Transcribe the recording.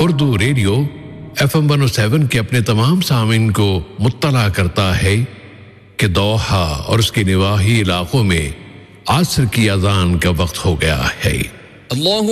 Urdu radio FM 107 के अपने तमाम सामीन को मुत्तला करता है कि दोहा और उसके निवाही इलाकों में आसर की अजान का वक्त हो गया है। अल्लाहु